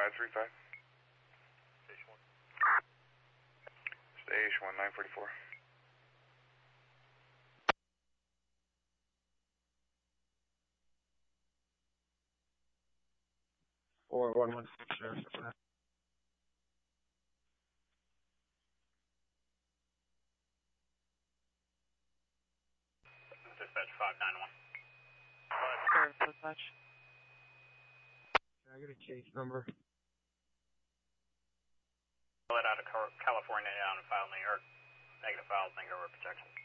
35. Station 1, 944. 4116, Sheriff. Dispatch 591. Sheriff Dispatch. Can I get a case number? Let out of California down and file New York. Negative files, negative protection.